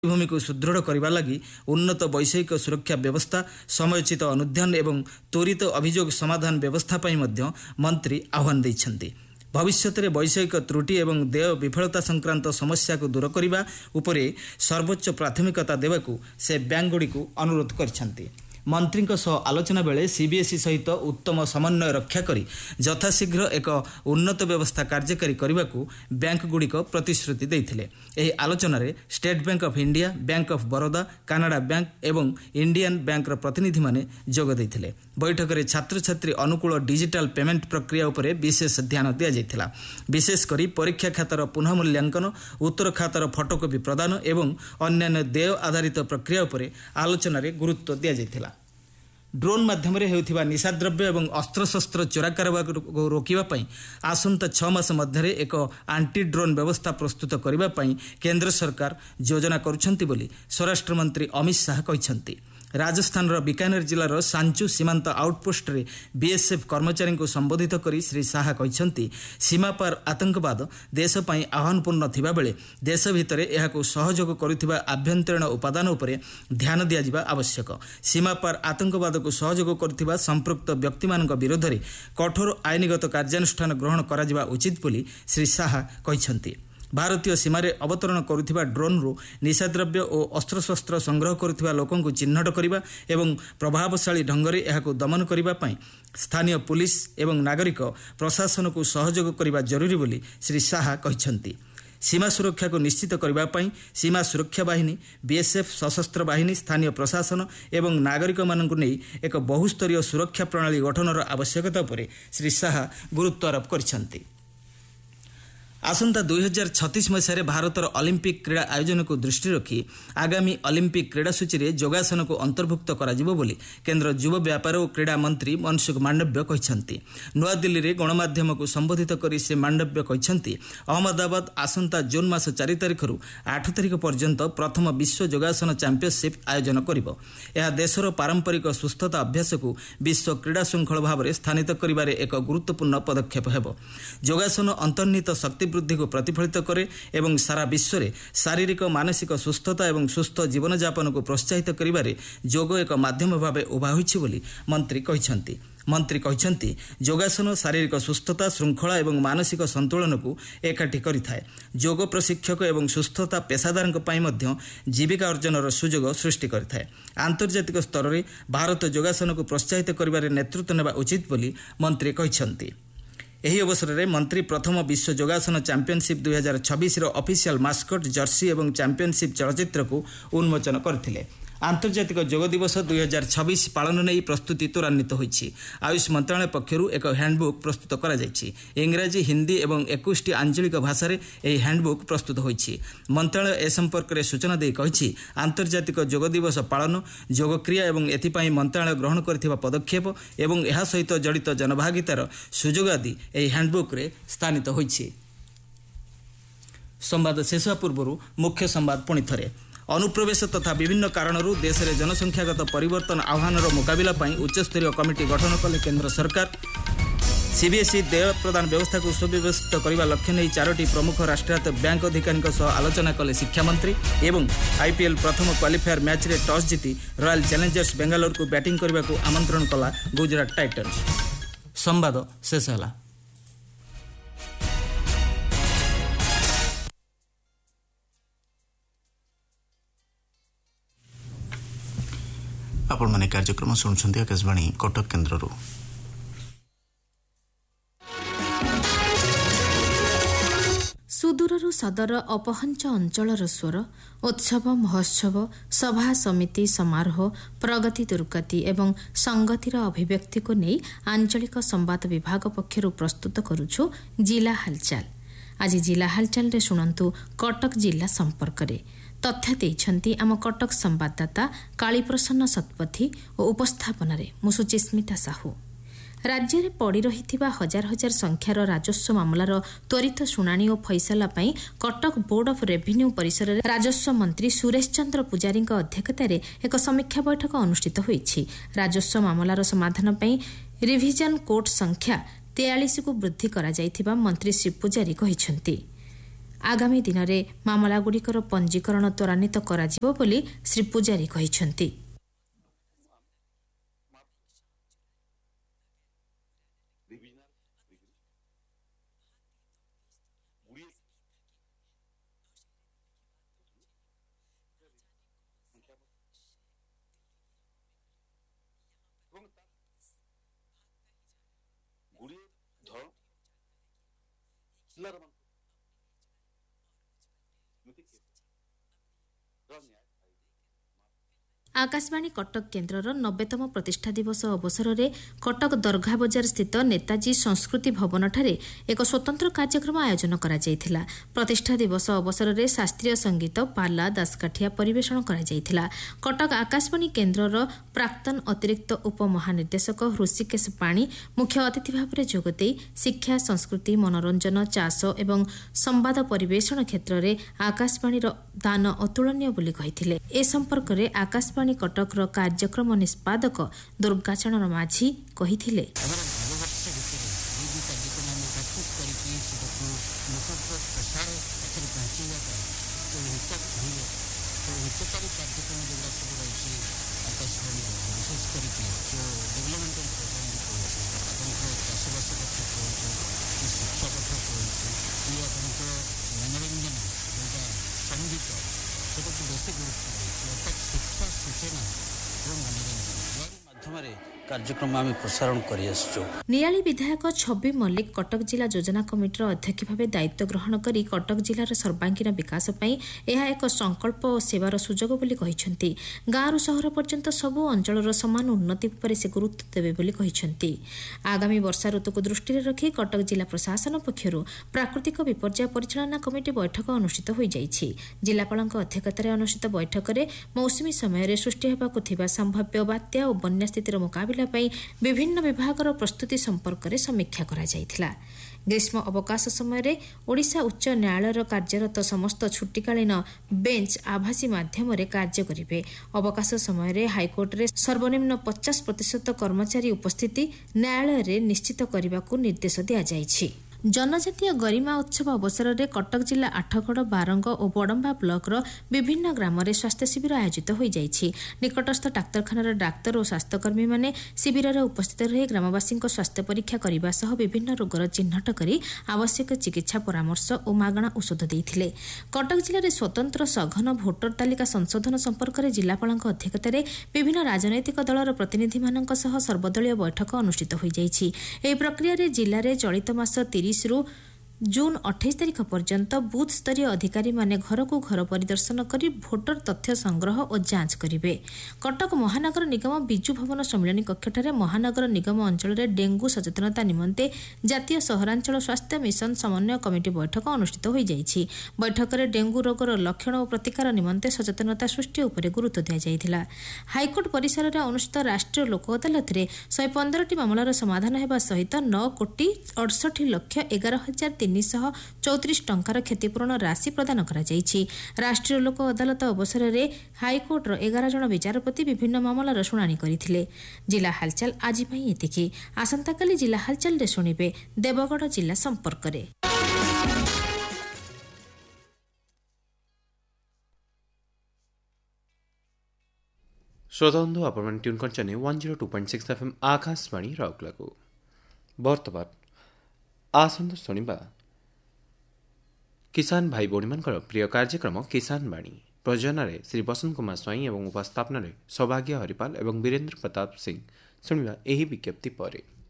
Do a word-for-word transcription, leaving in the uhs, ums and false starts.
भूमि को सुदृढ़ करने लगी उन्नत वैषयिक सुरक्षा व्यवस्था समयोचित अनुध्यान एवं त्वरित अभियोग समाधान व्यवस्था पर मंत्री आह्वान देइछन्ति। भविष्य में वैषयिक त्रुटि एवं देय विफलता संक्रांत समस्या को दूर करने उपरे सर्वोच्च प्राथमिकता देवाकू से बैंकगुड़ी को अनुरोध करिछन्ति। मंत्री आलोचना बेले सीबीएसई सहित उत्तम समन्वय रक्षा करी यथाशीघ्र एक उन्नत व्यवस्था कार्यकारी करने को बैंकगुड़िक प्रतिश्रुति देइथिले। एही आलोचना रे state bank of India, bank of Baroda, Canada bank एवं इंडियन बैंक प्रतिनिधि माने जोग देइथिले। बैठक में छात्र छात्री अनुकूल डिजिटल पेमेंट प्रक्रिया उपरे विशेष ध्यान दिया जाइथिला। विशेष करी परीक्षा खातार पुनः मूल्यांकन, उत्तर खातार फोटोकॉपी प्रदान एवं अन्य देय आधारित प्रक्रिया उपरे आलोचना रे गुरुत्व दिया जाइथिला। ड्रोन माध्यम होता निशाद्रव्य एवं अस्त्रशस्त्र चोरा कारोबार को रोकने आसंता छह मास मध्य एक आंटी ड्रोन व्यवस्था प्रस्तुत करने केंद्र सरकार योजना करुछन्ति बोली स्वराष्ट्र मंत्री अमित शाह कहिछन्ति। राजस्थान बीकानेर जिलार सांचू सीमांत आउटपोस्ट रे बीएसएफ कर्मचारी को संबोधित करी श्री शाह कहिछन्ति सीमा पार आतंकवाद देश पई आह्वानपूर्ण थिबा बेले देश भितरे एहाकु सहयोग करुथिबा आभ्यंतरीण उपादान उपरे ध्यान दिया जिबा आवश्यक। सीमा पार आतंकवाद को सहयोग करुथिबा संपृक्त व्यक्ति मानक विरोध रे कठोर आईनगत कार्यानुष्ठान ग्रहण करा जिबा उचित बोली श्री शाह कहिछन्ति। भारतीय सीमार अवतरण करुथिबा ड्रोन रु निशाद्रव्य और अस्त्रशस्त्र संग्रह करुथिबा लोकन को चिन्हट करने एवं प्रभावशाली ढंगरे एहाकु दमन करने पई स्थानीय पुलिस एवं नागरिक प्रशासन को सहयोग करने जरूरी बोली श्री शाह कहिछन्ति। सीमा सुरक्षा को निश्चित करने पई सीमा सुरक्षा बाहिनी, बीएसएफ, सशस्त्र बाहिनी, स्थानीय प्रशासन एवं नागरिक मानकु नै एक बहुस्तरीय सुरक्षा प्रणाली गठनर आवश्यकता पर श्री शाह गुरुत्व आरोप करिछन्ति। आसंता दुई हजार छत्तीस मसीह भारतर ओलंपिक क्रीड़ा आयोजन को दृष्टि रखी आगामी ओलंपिक क्रीड़ा सूची में योगासन को अंतर्भुक्त कराजिबो बोली केंद्र युवा व्यापार और क्रीड़ा मंत्री मनसुख मांडव्य कहिछन्ति। नुआ दिल्ली रे गणमाध्यम को संबोधित करी श्री मांडव्य कहिछन्ति अहमदाबाद आसंता जून मास चार तारिख रु आठ तारिख पर्यंत प्रथम विश्व योगासन चैंपियनशिप आयोजन करिबो। यह देशर पारंपरिक सुस्थता अभ्यास को विश्व क्रीड़ा श्रृंखल भाव में स्थानित करिबारे एक गुरुत्वपूर्ण पदक्षेप हेबो। योगासन अंतर्निहित शक्ति वृद्धि को प्रतिफलित करे एवं सारा विश्व में शारीरिक मानसिक सुस्थता एवं सुस्थ जीवन यापन को प्रोत्साहित करिबारे योग एक माध्यम भाव उभा होइछि बोली मंत्री कहिछन्ति। मंत्री कहिछन्ति योगासन शारीरिक सुस्थता, श्रृंखला एवं मानसिक संतुलन को एकाठी करिथाए। योग प्रशिक्षक एवं सुस्थता पेशादारक पई मध्य जीविका अर्जनर सुजोग सृष्टि करिथाए। आंतर्जातिक स्तर में भारत योगासन को प्रोत्साहित करिबारे नेतृत्व नेबा उचित बोली मंत्री कहिछन्ति। एही अवसर में मंत्री प्रथम विश्व योगासन चैंपियनशिप दुई हजार छब्बीस ऑफिशियल मास्कट जर्सी एवं चैंपियनशिप चलचित्र को उन्मोचन करथिले। आंतर्जातिक योग दिवस दुई हजार छब्बीस पालन नहीं प्रस्तुति त्वरान्वित होइछि। आयुष मंत्रालय पक्षरु एक हैंडबुक प्रस्तुत करा जाइछि। इंग्राजी, हिंदी एवं इक्कीस टी आंचलिक भाषा रे एही हैंडबुक प्रस्तुत होइछि। मंत्रालय ए संपर्क में सूचना दे कहिछि आंतर्जातिक योग दिवस पालन, योग क्रिया एवं एथिपाई मंत्रालय ग्रहण करथिबा पदक्षेप एवं एहा सहित जड़ित जनभागितार सुजोग आदि एही हैंडबुक रे स्थानित होइछि। संवाद शेष पूर्व मुख्य संवाद पुणी थरे अनुप्रवेश तथा विभिन्न कारणरू देश में जनसंख्यागत परिवर्तन आह्वानर मुकाबला पर उच्चस्तरीय कमिटी गठन कले केंद्र सरकार। सीबीएसई देय प्रदान व्यवस्था को सुव्यवस्थित करने लक्ष्य नहीं चारोटी प्रमुख राष्ट्रायत्त बैंक अधिकारी आलोचना कले शिक्षा मंत्री एवं आईपीएल प्रथम क्वालिफायर मैच रे टॉस जीति रॉयल चैलेंजर्स बेंगालोर को बैटिंग करने को आमंत्रण कला गुजरात टाइटन्स। संवाद शेष है। आपण माने कार्यक्रम शुणुछन्ति आकाशवाणी कटक केन्द्ररू। सुदूररू सदर अपहंच अंचलर स्वर उत्सव, महोत्सव, सभा समिति, समारोह, प्रगति, दुर्गति एवं संगतिर अभिव्यक्ति को नहीं आंचलिक संवाद विभाग पक्षरु प्रस्तुत करुछु जिला हालचाल। आज जिला हालचाल रे शुणंतु कटक जिला संपर्क रे तथ्य देइछन्ति आम कटक संवाददाता कालीप्रसन्न शतपथी और उपस्थापन रे मु सुचिस्मिता साहू। राज्य में पड़ी रही हजार हजार संख्यार राजस्व मामलार त्वरित शुणाणी और फैसला पाई कटक बोर्ड ऑफ रेवेन्यू परिसर में राजस्व मंत्री सुरेश चंद्र पुजारी अध्यक्षतार एक समीक्षा बैठक अनुष्ठित होईछि। राजस्व मामलार समाधान पाई रिविजन कोर्ट संख्या तेयालीस को वृद्धि करा जायथिबा मंत्री श्री पुजारी कहिछन्ति। ଆଗାମୀ ଦିନରେ ମାମଲାଗୁଡ଼ିକର ପଞ୍ଜୀକରଣ ତ୍ୱରାନ୍ୱିତ କରାଯିବ ବୋଲି ଶ୍ରୀ ପୂଜାରୀ କହିଛନ୍ତି। ଆକାଶବାଣୀ କଟକ କେନ୍ଦ୍ରର ନବେତମ ପ୍ରତିଷ୍ଠା ଦିବସ ଅବସରରେ କଟକ ଦରଘା ବଜାର ସ୍ଥିତ ନେତାଜୀ ସଂସ୍କୃତି ଭବନଠାରେ ଏକ ସ୍ୱତନ୍ତ୍ର କାର୍ଯ୍ୟକ୍ରମ ଆୟୋଜନ କରାଯାଇଥିଲା। ପ୍ରତିଷ୍ଠା ଦିବସ ଅବସରରେ ଶାସ୍ତ୍ରୀୟ ସଙ୍ଗୀତ, ପାଲା, ଦାସକାଠିଆ ପରିବେଷଣ କରାଯାଇଥିଲା। କଟକ ଆକାଶବାଣୀ କେନ୍ଦ୍ରର ପ୍ରାକ୍ତନ ଅତିରିକ୍ତ ଉପମହାନିର୍ଦ୍ଦେଶକ ହୃଷିକେଶ ପାଣି ମୁଖ୍ୟ ଅତିଥି ଭାବରେ ଯୋଗଦେଇ ଶିକ୍ଷା, ସଂସ୍କୃତି, ମନୋରଞ୍ଜନ, ଚାଷ ଏବଂ ସମ୍ବାଦ ପରିବେଷଣ କ୍ଷେତ୍ରରେ ଆକାଶବାଣୀର ଦାନ ଅତୁଳନୀୟ ବୋଲି କହିଥିଲେ। ଏ ସମ୍ପର୍କରେ ଆକାଶବାଣୀ କଟକର କାର୍ଯ୍ୟକ୍ରମ ନିଷ୍ପାଦକ ଦୁର୍ଗାଚରଣ ମାଝୀ କହିଥିଲେ, କାର୍ଯ୍ୟକ୍ରମ ଆମେ ପ୍ରସାରଣ କରିଆସୁଛୁ। ନିଆଳି ବିଧାୟକ ଛବି ମଲ୍ଲିକ କଟକ ଜିଲ୍ଲା ଯୋଜନା କମିଟିର ଅଧ୍ୟକ୍ଷ ଭାବେ ଦାୟିତ୍ୱ ଗ୍ରହଣ କରି କଟକ ଜିଲ୍ଲାର ସର୍ବାଙ୍ଗୀନ ବିକାଶ ପାଇଁ ଏହା ଏକ ସଂକଳ୍ପ ଓ ସେବାର ସୁଯୋଗ ବୋଲି କହିଛନ୍ତି। ଗାଁରୁ ସହର ପର୍ଯ୍ୟନ୍ତ ସବୁ ଅଞ୍ଚଳର ସମାନ ଉନ୍ନତି ଉପରେ ସେ ଗୁରୁତ୍ୱ ଦେବେ ବୋଲି କହିଛନ୍ତି। ଆଗାମୀ ବର୍ଷା ଋତୁକୁ ଦୃଷ୍ଟିରେ ରଖି କଟକ ଜିଲ୍ଲା ପ୍ରଶାସନ ପକ୍ଷରୁ ପ୍ରାକୃତିକ ବିପର୍ଯ୍ୟୟ ପରିଚାଳନା କମିଟି ବୈଠକ ଅନୁଷ୍ଠିତ ହୋଇଯାଇଛି। ଜିଲ୍ଲାପାଳଙ୍କ ଅଧ୍ୟକ୍ଷତାରେ ଅନୁଷ୍ଠିତ ବୈଠକରେ ମୌସୁମୀ ସମୟରେ ସୃଷ୍ଟି ହେବାକୁ ଥିବା ସମ୍ଭାବ୍ୟ ବାତ୍ୟା ଓ ବନ୍ୟା ସ୍ଥିତିର ମୁକାବିଲା ପାଇଁ ବିଭିନ୍ନ ବିଭାଗର ପ୍ରସ୍ତୁତି ସମ୍ପର୍କରେ ସମୀକ୍ଷା କରାଯାଇଥିଲା। ଗ୍ରୀଷ୍ମ ଅବକାଶ ସମୟରେ ଓଡ଼ିଶା ଉଚ୍ଚ ନ୍ୟାୟାଳୟର କାର୍ଯ୍ୟରତ ସମସ୍ତ ଛୁଟିକାଳୀନ ବେଞ୍ଚ ଆଭାସୀ ମାଧ୍ୟମରେ କାର୍ଯ୍ୟ କରିବେ। ଅବକାଶ ସମୟରେ ହାଇକୋର୍ଟରେ ସର୍ବନିମ୍ନ ପଚାଶ ପ୍ରତିଶତ କର୍ମଚାରୀ ଉପସ୍ଥିତି ନ୍ୟାୟାଳୟରେ ନିଶ୍ଚିତ କରିବାକୁ ନିର୍ଦ୍ଦେଶ ଦିଆଯାଇଛି। ଜନଜାତୀୟ ଗରିମା ଉତ୍ସବ ଅବସରରେ କଟକ ଜିଲ୍ଲା ଆଠଗଡ଼, ବାରଙ୍ଗ ଓ ବଡମ୍ବା ବ୍ଲକର ବିଭିନ୍ନ ଗ୍ରାମରେ ସ୍ୱାସ୍ଥ୍ୟ ଶିବିର ଆୟୋଜିତ ହୋଇଯାଇଛି। ନିକଟସ୍ଥ ଡାକ୍ତରଖାନାର ଡାକ୍ତର ଓ ସ୍ୱାସ୍ଥ୍ୟକର୍ମୀମାନେ ଶିବିରରେ ଉପସ୍ଥିତ ରହି ଗ୍ରାମବାସୀଙ୍କ ସ୍ୱାସ୍ଥ୍ୟ ପରୀକ୍ଷା କରିବା ସହ ବିଭିନ୍ନ ରୋଗର ଚିହ୍ନଟ କରି ଆବଶ୍ୟକ ଚିକିତ୍ସା ପରାମର୍ଶ ଓ ମାଗଣା ଔଷଧ ଦେଇଥିଲେ। କଟକ ଜିଲ୍ଲାରେ ସ୍ୱତନ୍ତ୍ର ସଘନ ଭୋଟର ତାଲିକା ସଂଶୋଧନ ସମ୍ପର୍କରେ ଜିଲ୍ଲାପାଳଙ୍କ ଅଧ୍ୟକ୍ଷତାରେ ବିଭିନ୍ନ ରାଜନୈତିକ ଦଳର ପ୍ରତିନିଧିମାନଙ୍କ ସହ ସର୍ବଦଳୀୟ ବୈଠକ ଅନୁଷ୍ଠିତ ହୋଇଯାଇଛି। ଏହି ପ୍ରକ୍ରିୟାରେ ଜିଲ୍ଲାରେ ଚଳିତ ମାସ ତିରିଶ ରୁ ଜୁନ୍ ଅଠେଇଶ ତାରିଖ ପର୍ଯ୍ୟନ୍ତ ବୁଥ୍ ସ୍ତରୀୟ ଅଧିକାରୀମାନେ ଘରକୁ ଘର ପରିଦର୍ଶନ କରି ଭୋଟର ତଥ୍ୟ ସଂଗ୍ରହ ଓ ଯାଞ୍ଚ କରିବେ। କଟକ ମହାନଗର ନିଗମ ବିଜୁ ଭବନ ସମ୍ମିଳନୀ କକ୍ଷଠାରେ ମହାନଗର ନିଗମ ଅଞ୍ଚଳରେ ଡେଙ୍ଗୁ ସଚେତନତା ନିମନ୍ତେ ଜାତୀୟ ସହରାଞ୍ଚଳ ସ୍ୱାସ୍ଥ୍ୟ ମିଶନ ସମନ୍ୱୟ କମିଟି ବୈଠକ ଅନୁଷ୍ଠିତ ହୋଇଯାଇଛି। ବୈଠକରେ ଡେଙ୍ଗୁ ରୋଗର ଲକ୍ଷଣ ଓ ପ୍ରତିକାର ନିମନ୍ତେ ସଚେତନତା ସୃଷ୍ଟି ଉପରେ ଗୁରୁତ୍ୱ ଦିଆଯାଇଥିଲା। ହାଇକୋର୍ଟ ପରିସରରେ ଅନୁଷ୍ଠିତ ରାଷ୍ଟ୍ରୀୟ ଲୋକ ଅଦାଲତରେ ଶହେ ପନ୍ଦରଟି ମାମଲାର ସମାଧାନ ହେବା ସହିତ ନଅ କୋଟି ଅଠଷଠି ଲକ୍ଷ ଏଗାର ହଜାର ତିନିଶହ ଚଉତିରିଶ ଟଙ୍କାର କ୍ଷତିପୂରଣ ରାଶି ପ୍ରଦାନ କରାଯାଇଛି। ରାଷ୍ଟ୍ରୀୟ ଲୋକ ଅଦାଲତ ଅବସରରେ ହାଇକୋର୍ଟର ଏଗାର ଜଣ ବିଚାରପତି ବିଭିନ୍ନ ମାମଲାର ଶୁଣାଣି କରିଥିଲେ। ଜିଲ୍ଲା ହାଲଚାଲ ଆଜି ପାଇଁ ଏତିକି। ଆସନ୍ତାକାଲି ଜିଲ୍ଲା ହାଲଚାଲରେ ଶୁଣିବେ ଦେବଗଡ଼ ଜିଲ୍ଲା ସମ୍ପର୍କରେ। ଶ୍ରୋତାବନ୍ଧୁ ଆପଣମାନେ ଟ୍ୟୁନ୍ କରିଛନ୍ତି one zero two point six F M Akashvani ରାଉରକେଲାକୁ। ବର୍ତ୍ତମାନ ଆସନ୍ତୁ ଶୁଣିବା କିଷାନ ଭାଇ ଭଉଣୀମାନଙ୍କର ପ୍ରିୟ କାର୍ଯ୍ୟକ୍ରମ କିଷାନ ବାଣୀ। ପ୍ରଯୋଜନାରେ ଶ୍ରୀ ବସନ୍ତ କୁମାର ସ୍ୱାଇଁ ଏବଂ ଉପସ୍ଥାପନାରେ ସୌଭାଗ୍ୟ ହରିପାଲ ଏବଂ ବୀରେନ୍ଦ୍ର ପ୍ରତାପ ସିଂ। ଶୁଣିବା ଏହି ବିଜ୍ଞପ୍ତି ପରେ।